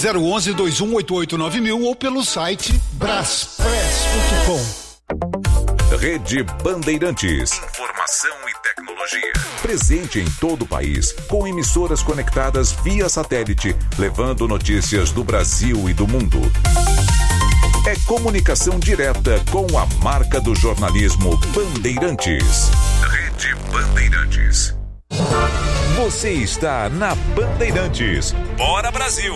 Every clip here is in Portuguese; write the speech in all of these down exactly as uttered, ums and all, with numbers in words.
zero um um, dois um oito oito nove mil ou pelo site braspress ponto com. Rede Bandeirantes. Informação e tecnologia. Presente em todo o país, com emissoras conectadas via satélite, levando notícias do Brasil e do mundo. É comunicação direta com a marca do jornalismo Bandeirantes. Rede Bandeirantes. Você está na Bandeirantes. Bora, Brasil!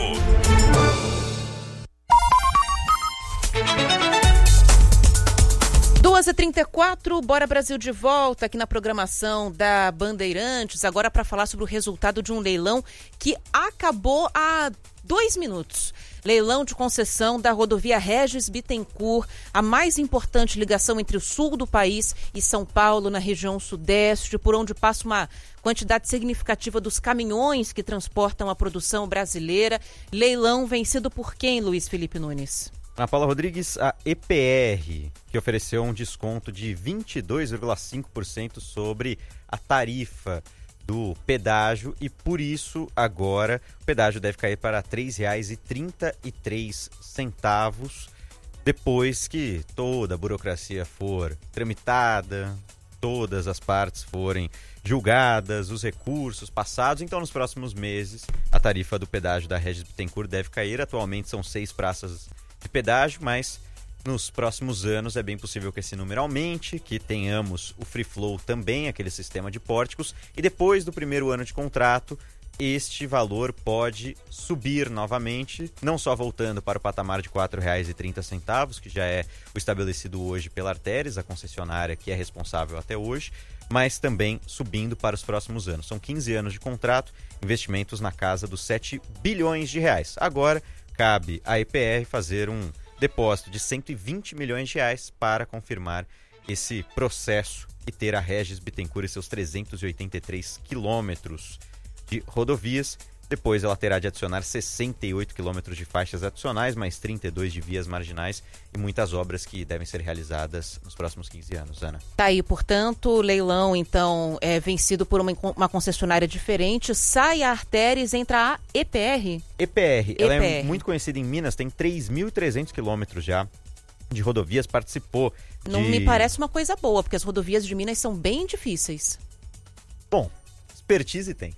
duas e trinta e quatro, Bora Brasil de volta aqui na programação da Bandeirantes, agora para falar sobre o resultado de um leilão que acabou há dois minutos. Leilão de concessão da rodovia Regis Bittencourt, a mais importante ligação entre o sul do país e São Paulo, na região sudeste, por onde passa uma quantidade significativa dos caminhões que transportam a produção brasileira. Leilão vencido por quem, Luiz Felipe Nunes? Ana Paula Rodrigues, a E P R, que ofereceu um desconto de vinte e dois vírgula cinco por cento sobre a tarifa do pedágio e, por isso, agora o pedágio deve cair para três reais e trinta e três centavos, depois que toda a burocracia for tramitada, todas as partes forem julgadas, os recursos passados. Então, nos próximos meses, a tarifa do pedágio da Regis Bittencourt deve cair. Atualmente são seis praças de pedágio, mas nos próximos anos é bem possível que esse número aumente, que tenhamos o Free Flow também, aquele sistema de pórticos, e depois do primeiro ano de contrato, este valor pode subir novamente, não só voltando para o patamar de quatro reais e trinta centavos, que já é o estabelecido hoje pela Arteris, a concessionária que é responsável até hoje, mas também subindo para os próximos anos. São quinze anos de contrato, investimentos na casa dos sete bilhões de reais. Agora, cabe à E P R fazer um depósito de cento e vinte milhões de reais para confirmar esse processo e ter a Regis Bittencourt e seus trezentos e oitenta e três quilômetros de rodovias. Depois ela terá de adicionar sessenta e oito quilômetros de faixas adicionais, mais trinta e dois de vias marginais e muitas obras que devem ser realizadas nos próximos quinze anos, Ana. Tá aí, portanto, o leilão, então, é vencido por uma, uma concessionária diferente. Sai a Arteris, entra a E P R? E P R, ela E P R. é muito conhecida em Minas, tem três mil e trezentos quilômetros já de rodovias, participou de... Não me parece uma coisa boa, porque as rodovias de Minas são bem difíceis. Bom, expertise tem.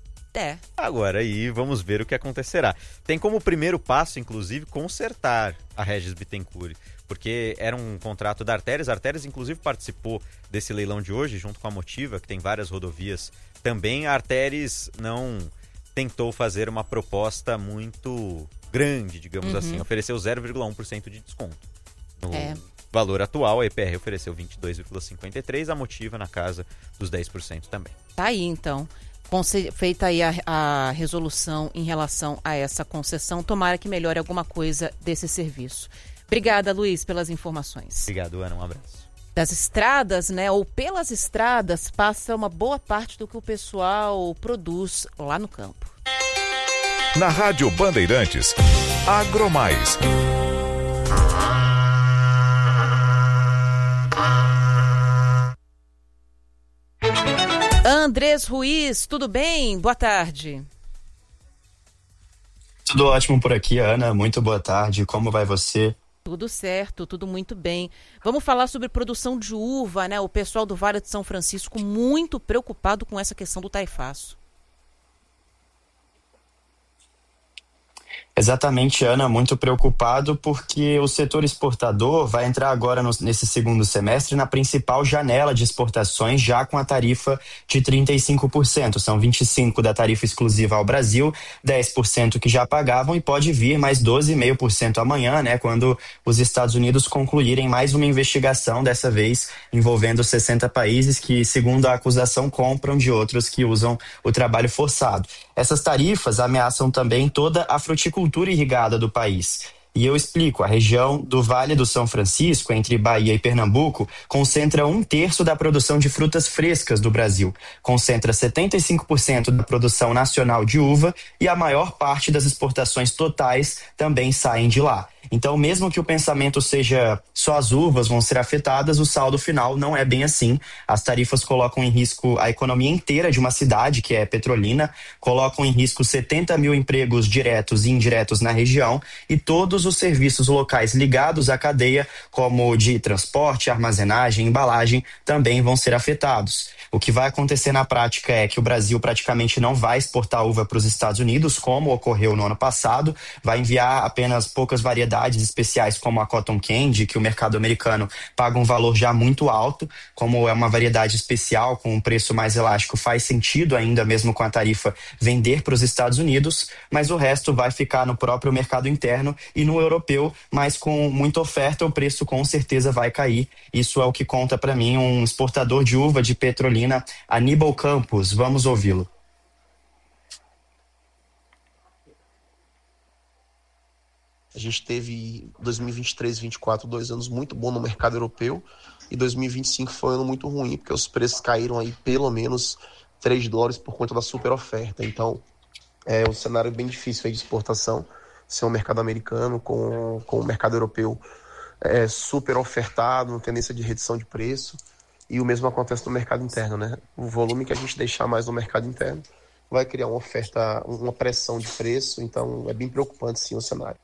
É. Agora aí vamos ver o que acontecerá. Tem como primeiro passo, inclusive, consertar a Regis Bittencourt, porque era um contrato da Arteris. A Arteris, inclusive, participou desse leilão de hoje, junto com a Motiva, que tem várias rodovias também. A Arteris não tentou fazer uma proposta muito grande, digamos Uhum. assim. Ofereceu zero vírgula um por cento de desconto. No É. valor atual, a E P R ofereceu vinte e dois vírgula cinquenta e três por cento, a Motiva na casa dos dez por cento também. Tá aí, então. Conce- feita aí a, a resolução em relação a essa concessão. Tomara que melhore alguma coisa desse serviço. Obrigada, Luiz, pelas informações. Obrigado, Ana. Um abraço. Das estradas, né, ou pelas estradas, passa uma boa parte do que o pessoal produz lá no campo. Na Rádio Bandeirantes, Agromais. Andrés Ruiz, tudo bem? Boa tarde. Tudo ótimo por aqui, Ana. Muito boa tarde. Como vai você? Tudo certo, tudo muito bem. Vamos falar sobre produção de uva, né? O pessoal do Vale de São Francisco muito preocupado com essa questão do taifaço. Exatamente, Ana, muito preocupado porque o setor exportador vai entrar agora no, nesse segundo semestre na principal janela de exportações, já com a tarifa de trinta e cinco por cento. São vinte e cinco por cento da tarifa exclusiva ao Brasil, dez por cento que já pagavam e pode vir mais doze vírgula cinco por cento amanhã, né, quando os Estados Unidos concluírem mais uma investigação, dessa vez envolvendo sessenta países que, segundo a acusação, compram de outros que usam o trabalho forçado. Essas tarifas ameaçam também toda a fruticultura irrigada do país. E eu explico, a região do Vale do São Francisco, entre Bahia e Pernambuco, concentra um terço da produção de frutas frescas do Brasil, concentra setenta e cinco por cento da produção nacional de uva e a maior parte das exportações totais também saem de lá. Então, mesmo que o pensamento seja só as uvas vão ser afetadas, o saldo final não é bem assim. As tarifas colocam em risco a economia inteira de uma cidade, que é Petrolina, colocam em risco setenta mil empregos diretos e indiretos na região e todos os serviços locais ligados à cadeia, como de transporte, armazenagem, embalagem, também vão ser afetados. O que vai acontecer na prática é que o Brasil praticamente não vai exportar uva para os Estados Unidos, como ocorreu no ano passado, vai enviar apenas poucas variedades especiais como a Cotton Candy, que o mercado americano paga um valor já muito alto, como é uma variedade especial com um preço mais elástico, faz sentido ainda mesmo com a tarifa vender para os Estados Unidos, mas o resto vai ficar no próprio mercado interno e no europeu, mas com muita oferta o preço com certeza vai cair. Isso é o que conta para mim um exportador de uva de Petrolina, Aníbal Campos. Vamos ouvi-lo. A gente teve dois mil e vinte e três e vinte e quatro, dois anos muito bons no mercado europeu, e dois mil e vinte e cinco foi um ano muito ruim, porque os preços caíram aí pelo menos três dólares por conta da super oferta. Então, é um cenário bem difícil aí de exportação, ser um mercado americano com, com o mercado europeu é, super ofertado, tendência de redução de preço, e o mesmo acontece no mercado interno, né? O volume que a gente deixar mais no mercado interno vai criar uma oferta, uma pressão de preço, então é bem preocupante sim o cenário.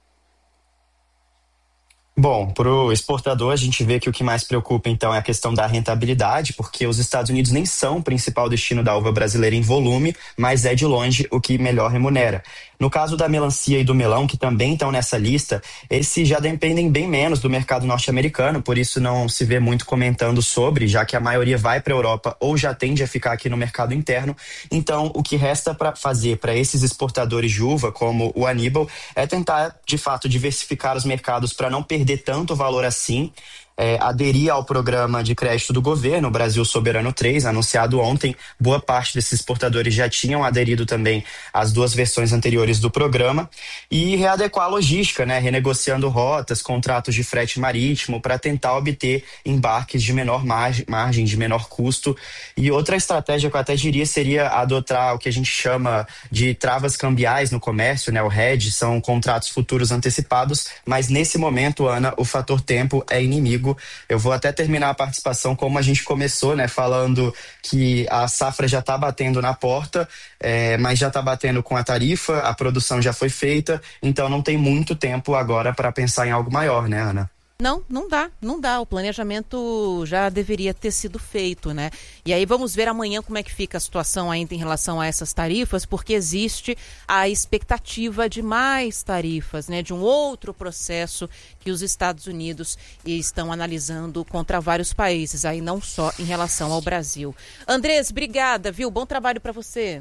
Bom, para o exportador a gente vê que o que mais preocupa então é a questão da rentabilidade, porque os Estados Unidos nem são o principal destino da uva brasileira em volume, mas é de longe o que melhor remunera. No caso da melancia e do melão, que também estão nessa lista, esses já dependem bem menos do mercado norte-americano, por isso não se vê muito comentando sobre, já que a maioria vai para a Europa ou já tende a ficar aqui no mercado interno. Então, o que resta para fazer para esses exportadores de uva, como o Aníbal, é tentar, de fato, diversificar os mercados para não perder tanto valor assim. É, aderir ao programa de crédito do governo, Brasil Soberano três, anunciado ontem. Boa parte desses exportadores já tinham aderido também às duas versões anteriores do programa, e readequar a logística, né, renegociando rotas, contratos de frete marítimo para tentar obter embarques de menor margem, margem, de menor custo. E outra estratégia que eu até diria seria adotar o que a gente chama de travas cambiais no comércio, né, o hedge, são contratos futuros antecipados, mas nesse momento, Ana, o fator tempo é inimigo. Eu vou até terminar a participação como a gente começou, né, falando que a safra já está batendo na porta, é, mas já está batendo com a tarifa, a produção já foi feita, então não tem muito tempo agora para pensar em algo maior, né, Ana? Não, não dá, não dá. O planejamento já deveria ter sido feito, né? E aí vamos ver amanhã como é que fica a situação ainda em relação a essas tarifas, porque existe a expectativa de mais tarifas, né? De um outro processo que os Estados Unidos estão analisando contra vários países, aí não só em relação ao Brasil. Andrés, obrigada, viu? Bom trabalho para você.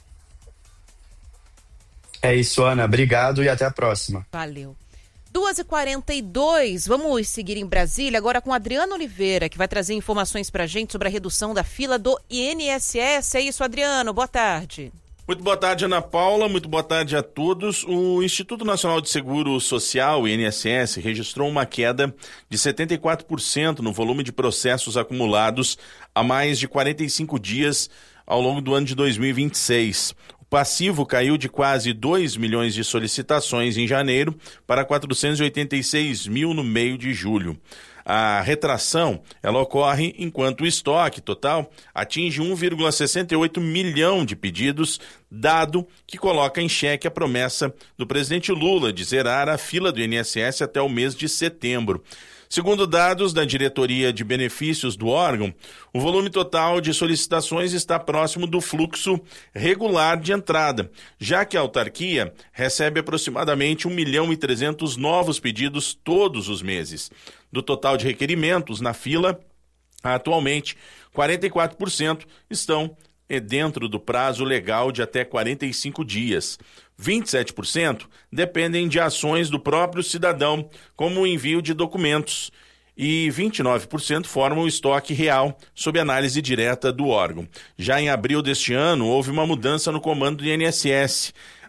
É isso, Ana. Obrigado e até a próxima. Valeu. duas e quarenta e dois, vamos seguir em Brasília agora com Adriano Oliveira, que vai trazer informações para a gente sobre a redução da fila do I N S S. É isso, Adriano, boa tarde. Muito boa tarde, Ana Paula, muito boa tarde a todos. O Instituto Nacional de Seguro Social, o I N S S, registrou uma queda de setenta e quatro por cento no volume de processos acumulados há mais de quarenta e cinco dias ao longo do ano de dois mil e vinte e seis. O passivo caiu de quase dois milhões de solicitações em janeiro para quatrocentos e oitenta e seis mil no meio de julho. A retração, ela ocorre enquanto o estoque total atinge um vírgula sessenta e oito milhão de pedidos, dado que coloca em xeque a promessa do presidente Lula de zerar a fila do I N S S até o mês de setembro. Segundo dados da Diretoria de Benefícios do órgão, o volume total de solicitações está próximo do fluxo regular de entrada, já que a autarquia recebe aproximadamente um milhão e trezentos novos pedidos todos os meses. Do total de requerimentos na fila, atualmente, quarenta e quatro por cento estão dentro do prazo legal de até quarenta e cinco dias. vinte e sete por cento dependem de ações do próprio cidadão, como o envio de documentos, e vinte e nove por cento formam o estoque real, sob análise direta do órgão. Já em abril deste ano, houve uma mudança no comando do I N S S.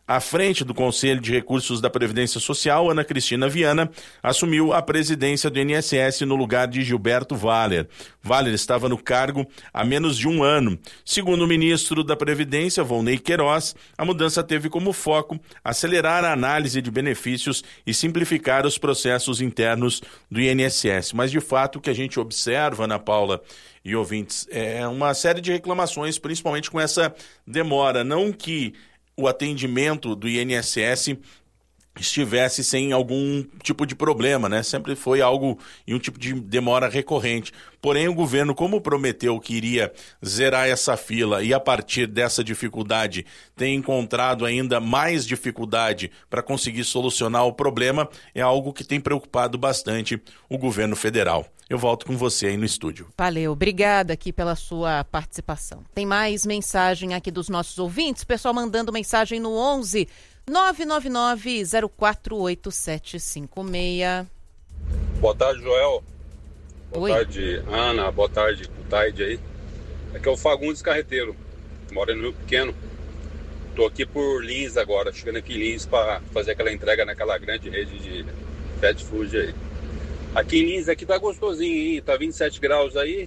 À frente do Conselho de Recursos da Previdência Social, Ana Cristina Viana assumiu a presidência do I N S S no lugar de Gilberto Valler. Valler estava no cargo há menos de um ano. Segundo o ministro da Previdência, Volney Queiroz, a mudança teve como foco acelerar a análise de benefícios e simplificar os processos internos do I N S S. Mas, de fato, o que a gente observa, Ana Paula e ouvintes, é uma série de reclamações, principalmente com essa demora. Não que o atendimento do I N S S estivesse sem algum tipo de problema, né? Sempre foi algo em um tipo de demora recorrente. Porém, o governo, como prometeu que iria zerar essa fila e a partir dessa dificuldade tem encontrado ainda mais dificuldade para conseguir solucionar o problema, é algo que tem preocupado bastante o governo federal. Eu volto com você aí no estúdio. Valeu, obrigada aqui pela sua participação. Tem mais mensagem aqui dos nossos ouvintes, pessoal mandando mensagem no onze nove nove nove zero quatro oito sete cinco seis. Boa tarde, Joel. Boa Oi. tarde, Ana. Boa tarde, Taide aí. Aqui é o Fagundes Carreteiro, moro no Rio Pequeno. Tô aqui por Lins agora, chegando aqui em Lins para fazer aquela entrega naquela grande rede de fast food aí. Aqui em Lins, aqui tá gostosinho, hein? Tá vinte e sete graus aí.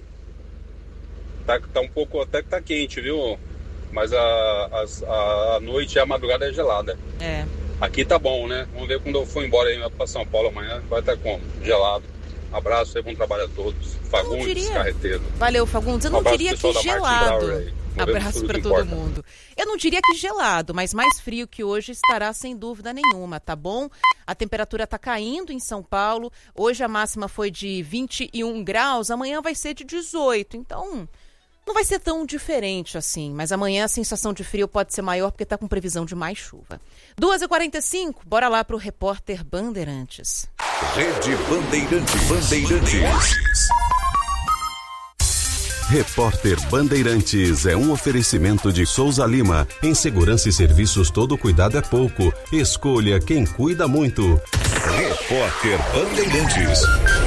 Tá, tá um pouco, até que tá quente, viu? Mas a, a, a noite e a madrugada é gelada. É. Aqui tá bom, né? Vamos ver quando eu for embora aí para São Paulo amanhã. Vai estar como? Gelado. Abraço aí, bom trabalho a todos. Fagundes, diria... Carreteiro. Valeu, Fagundes. Eu Um não abraço diria pessoal que da gelado. Martin Brower aí. Abraço para todo importa. mundo. Eu não diria que gelado, mas mais frio que hoje estará sem dúvida nenhuma, tá bom? A temperatura está caindo em São Paulo. Hoje a máxima foi de vinte e um graus, amanhã vai ser de dezoito. Então, não vai ser tão diferente assim, mas amanhã a sensação de frio pode ser maior porque está com previsão de mais chuva. duas e quarenta e cinco, bora lá para o repórter Bandeirantes. Rede Bandeirantes. Bandeirantes. Repórter Bandeirantes é um oferecimento de Souza Lima. Em segurança e serviços, todo cuidado é pouco. Escolha quem cuida muito. Repórter Bandeirantes.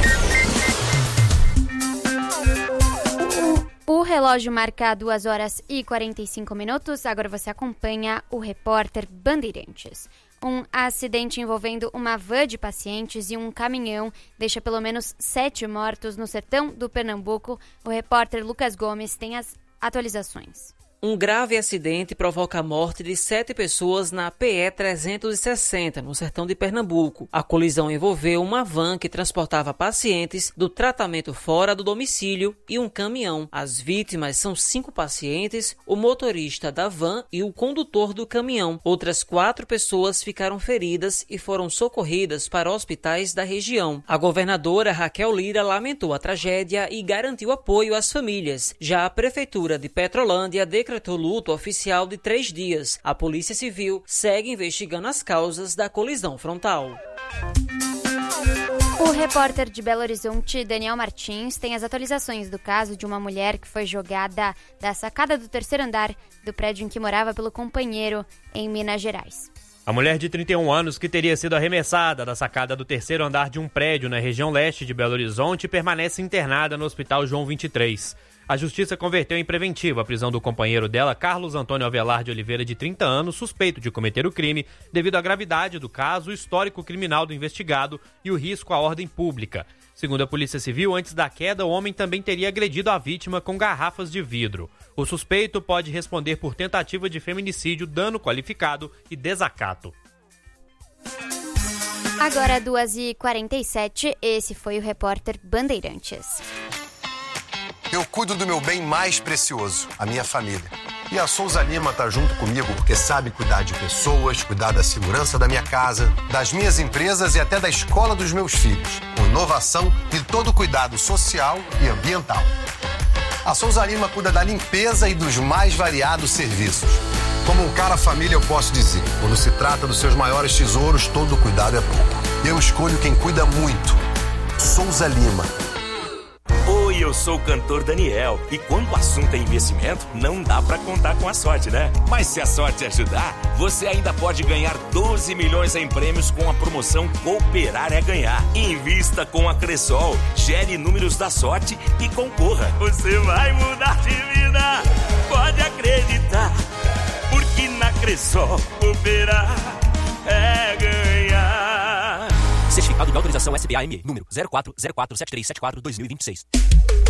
O relógio marca duas horas e quarenta e cinco minutos. Agora você acompanha o Repórter Bandeirantes. Um acidente envolvendo uma van de pacientes e um caminhão deixa pelo menos sete mortos no sertão do Pernambuco. O repórter Lucas Gomes tem as atualizações. Um grave acidente provoca a morte de sete pessoas na P E trezentos e sessenta, no sertão de Pernambuco. A colisão envolveu uma van que transportava pacientes do tratamento fora do domicílio e um caminhão. As vítimas são cinco pacientes, o motorista da van e o condutor do caminhão. Outras quatro pessoas ficaram feridas e foram socorridas para hospitais da região. A governadora Raquel Lira lamentou a tragédia e garantiu apoio às famílias. Já a Prefeitura de Petrolândia decretou decretou luto oficial de três dias. A Polícia Civil segue investigando as causas da colisão frontal. O repórter de Belo Horizonte, Daniel Martins, tem as atualizações do caso de uma mulher que foi jogada da sacada do terceiro andar do prédio em que morava pelo companheiro em Minas Gerais. A mulher de trinta e um anos, que teria sido arremessada da sacada do terceiro andar de um prédio na região leste de Belo Horizonte, permanece internada no Hospital João vinte e três. A Justiça converteu em preventiva a prisão do companheiro dela, Carlos Antônio Avelar de Oliveira, de trinta anos, suspeito de cometer o crime, devido à gravidade do caso, o histórico criminal do investigado e o risco à ordem pública. Segundo a Polícia Civil, antes da queda, o homem também teria agredido a vítima com garrafas de vidro. O suspeito pode responder por tentativa de feminicídio, dano qualificado e desacato. Agora, duas e quarenta e sete, esse foi o repórter Bandeirantes. Eu cuido do meu bem mais precioso, a minha família. E a Souza Lima tá junto comigo porque sabe cuidar de pessoas, cuidar da segurança da minha casa, das minhas empresas e até da escola dos meus filhos, com inovação e todo cuidado social e ambiental. A Souza Lima cuida da limpeza e dos mais variados serviços. Como um cara família, eu posso dizer, quando se trata dos seus maiores tesouros, todo cuidado é pouco. Eu escolho quem cuida muito. Souza Lima. Oi, eu sou o cantor Daniel e quando o assunto é investimento, não dá pra contar com a sorte, né? Mas se a sorte ajudar, você ainda pode ganhar doze milhões em prêmios com a promoção Cooperar é Ganhar. Invista com a Cressol, gere números da sorte e concorra. Você vai mudar de vida, pode acreditar, porque na Cressol, cooperar é ganhar. Certificado de autorização S B A M E, número zero quatro zero quatro sete três sete quatro dois mil e vinte e seis.